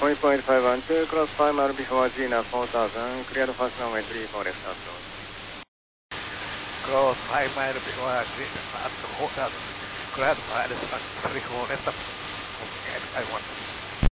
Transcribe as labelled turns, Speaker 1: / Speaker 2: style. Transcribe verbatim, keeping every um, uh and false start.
Speaker 1: twenty point five one two, cross five mile before Gina four thousand, clear the first runway three four left approach.
Speaker 2: Cross five mile before Gina four thousand, clear the pilot three four left approach. Okay, I want.